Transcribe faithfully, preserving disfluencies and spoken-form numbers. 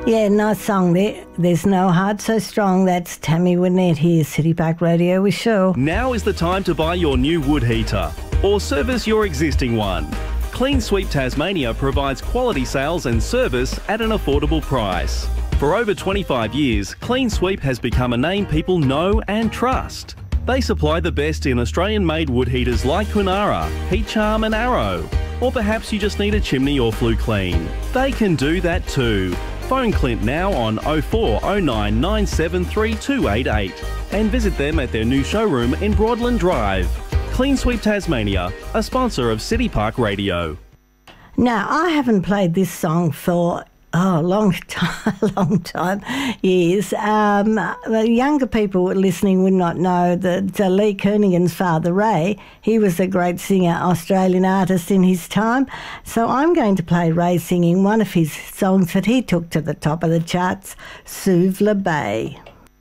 Yeah, nice song there. There's no heart so strong. That's Tammy Wynette here, City Park Radio with Show. Now is the time to buy your new wood heater or service your existing one. Clean Sweep Tasmania provides quality sales and service at an affordable price. For over twenty-five years, Clean Sweep has become a name people know and trust. They supply the best in Australian-made wood heaters like Kunara, Heat Charm and Arrow. Or perhaps you just need a chimney or flue clean. They can do that too. Phone Clint now on oh four oh nine nine seven three two eight eight and visit them at their new showroom in Broadland Drive. Clean Sweep Tasmania, a sponsor of City Park Radio. Now, I haven't played this song for oh, a long time, long time, years. Um, the younger people listening would not know that uh, Lee Kernaghan's father, Ray, he was a great singer, Australian artist in his time. So I'm going to play Ray singing one of his songs that he took to the top of the charts, Suvla Bay.